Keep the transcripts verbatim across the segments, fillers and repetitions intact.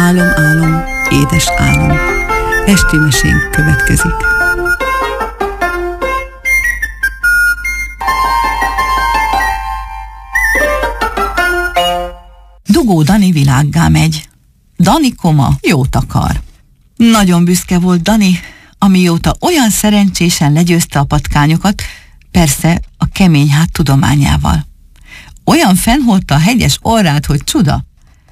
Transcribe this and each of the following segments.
Álom, álom, édes álom. Esti mesénk következik. Dugó Dani világgá megy. Dani koma jót akar. Nagyon büszke volt Dani, amióta olyan szerencsésen legyőzte a patkányokat, persze a kemény hát tudományával. Olyan fennhordta a hegyes orrát, hogy csuda.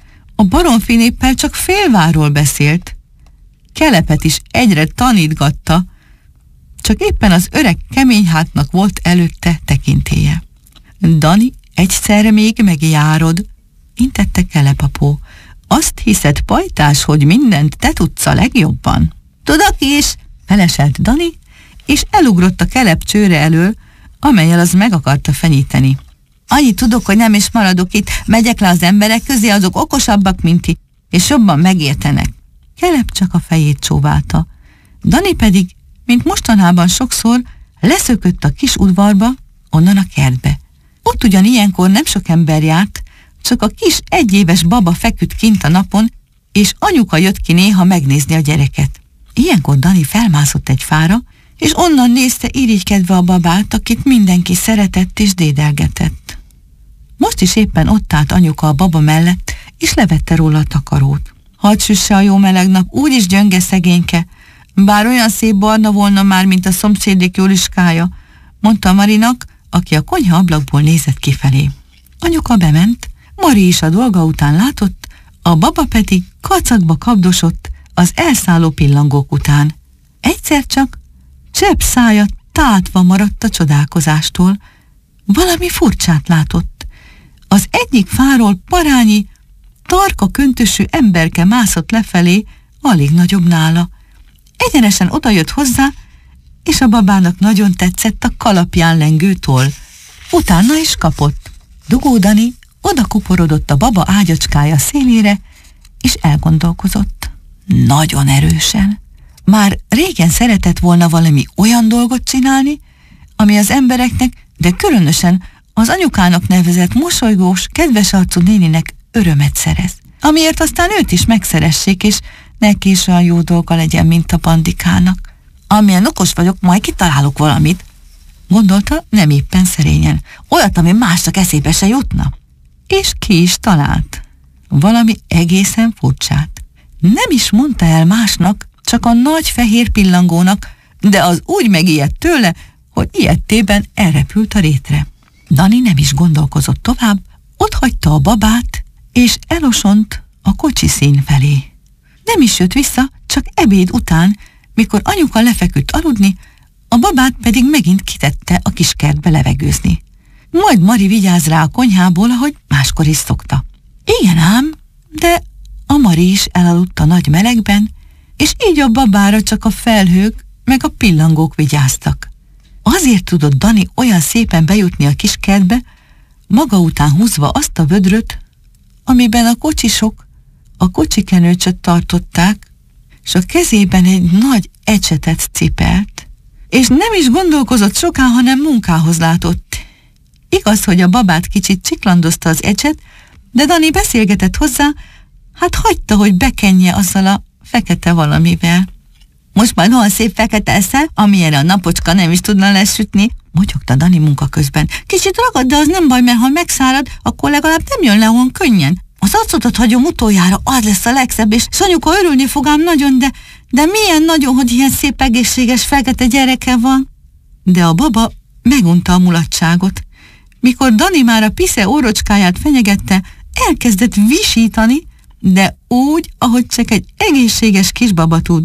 A Baromfi néppel csak félváról beszélt. Kelepet is egyre tanítgatta, csak éppen az öreg keményhátnak volt előtte tekintélye. Dani, egyszerre még megjárod, intette Kelep apó. Azt hiszed, pajtás, hogy mindent te tudsz a legjobban? Tudok is, feleselt Dani, és elugrott a Kelep csőre elől, amellyel az meg akarta fenyíteni. Annyit tudok, hogy nem is maradok itt, megyek le az emberek közé, azok okosabbak, mint ti, és jobban megértenek. Kelep csak a fejét csóválta. Dani pedig, mint mostanában sokszor, leszökött a kis udvarba, onnan a kertbe. Ott ugyan ilyenkor nem sok ember járt, csak a kis egyéves baba feküdt kint a napon, és anyuka jött ki néha megnézni a gyereket. Ilyenkor Dani felmászott egy fára, és onnan nézte irigykedve a babát, akit mindenki szeretett és dédelgetett. Most is éppen ott állt anyuka a baba mellett, és levette róla a takarót. Hadd süsse a jó meleg nap, úgyis gyönge szegényke, bár olyan szép barna volna már, mint a szomszédék Juliskája, mondta Marinak, aki a konyha ablakból nézett kifelé. Anyuka bement, Mari is a dolga után látott, a baba pedig kacagba kapdosott az elszálló pillangók után. Egyszer csak csepp szája tátva maradt a csodálkozástól. Valami furcsát látott. Az egyik fáról parányi, tarka köntösű emberke mászott lefelé, alig nagyobb nála. Egyenesen odajött hozzá, és a babának nagyon tetszett a kalapján lengő toll. Utána is kapott. Dugó Dani oda kuporodott a baba ágyacskája szélére, és elgondolkozott. Nagyon erősen. Már régen szeretett volna valami olyan dolgot csinálni, ami az embereknek, de különösen az anyukának nevezett mosolygós, kedves arcú néninek örömet szerez. Amiért aztán őt is megszeressék, és neki is olyan jó dolga legyen, mint a bandikának. Amilyen okos vagyok, majd kitalálok valamit, gondolta nem éppen szerényen. Olyat, ami másnak eszébe se jutna. És ki is talált. Valami egészen furcsát. Nem is mondta el másnak, csak a nagy fehér pillangónak, de az úgy megijedt tőle, hogy ilyettében elrepült a rétre. Dani nem is gondolkozott tovább, otthagyta a babát, és elosont a kocsi szín felé. Nem is jött vissza, csak ebéd után, mikor anyuka lefeküdt aludni, a babát pedig megint kitette a kis kertbe levegőzni. Majd Mari vigyáz rá a konyhából, ahogy máskor is szokta. Igen ám, de a Mari is elaludt a nagy melegben, és így a babára csak a felhők meg a pillangók vigyáztak. Azért tudott Dani olyan szépen bejutni a kis kertbe, maga után húzva azt a vödröt, amiben a kocsisok a kocsikenőcsöt tartották, s a kezében egy nagy ecsetet cipelt, és nem is gondolkozott soká, hanem munkához látott. Igaz, hogy a babát kicsit csiklandozta az ecset, de Dani beszélgetett hozzá, hát hagyta, hogy bekenje azzal a fekete valamivel. Most majd olyan szép fekete eszel, amilyenre a napocska nem is tudna lesütni, motyogta Dani munka közben. Kicsit ragad, de az nem baj, mert ha megszárad, akkor legalább nem jön le olyan könnyen. Az arcodat hagyom utoljára, az lesz a legszebb, és anyuka örülni fog ám nagyon, de, de milyen nagyon, hogy ilyen szép egészséges fekete gyereke van. De a baba megunta a mulatságot. Mikor Dani már a pisze órocskáját fenyegette, elkezdett visítani, de úgy, ahogy csak egy egészséges kisbaba tud.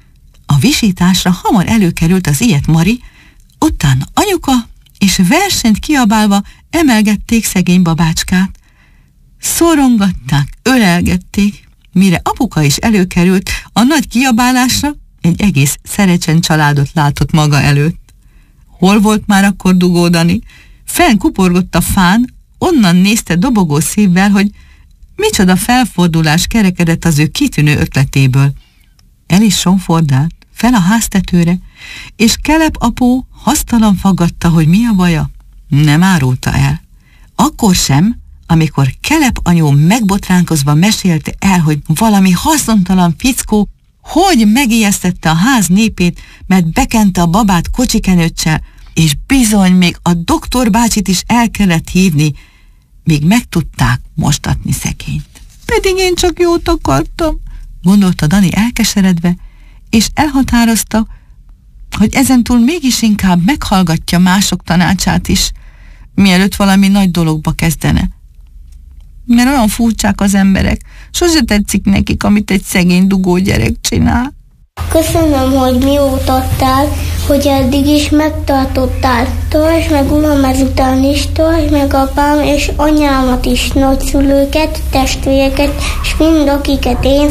A visításra hamar előkerült az ilyet Mari, utána anyuka, és versenyt kiabálva emelgették szegény babácskát. Szorongatták, ölelgették, mire apuka is előkerült, a nagy kiabálásra egy egész Szerecsen családot látott maga előtt. Hol volt már akkor Dugó Dani? Fenn kuporgott a fán, onnan nézte dobogó szívvel, hogy micsoda felfordulás kerekedett az ő kitűnő ötletéből. El is sonfordált fel a háztetőre, és Kelep apó hasztalan faggatta, hogy mi a baja. Nem árulta el. Akkor sem, amikor Kelep anyó megbotránkozva mesélte el, hogy valami haszontalan fickó hogy megijesztette a ház népét, mert bekente a babát kocsikenőccsel, és bizony még a doktor bácsit is el kellett hívni, míg meg tudták mostatni szekényt. Pedig én csak jót akartam, gondolta Dani elkeseredve, és elhatározta, hogy ezentúl mégis inkább meghallgatja mások tanácsát is, mielőtt valami nagy dologba kezdene. Mert olyan furcsák az emberek, sose tetszik nekik, amit egy szegény dugó gyerek csinál. Köszönöm, hogy mióta adtál, hogy eddig is megtartottál. Tartsd meg, uram, ezután is, tartsd meg apám és anyámat is, nagyszülőket, testvéreket, és mind akiket én